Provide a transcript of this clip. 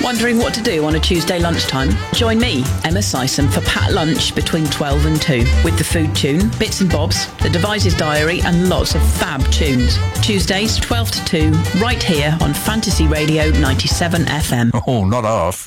Wondering what to do on a Tuesday lunchtime? Join me, Emma Sison, for Pat Lunch between 12 and 2 with the food tune, bits and bobs, the Devices Diary and lots of fab tunes. Tuesdays 12 to 2 right here on Fantasy Radio 97 FM. Oh, not half.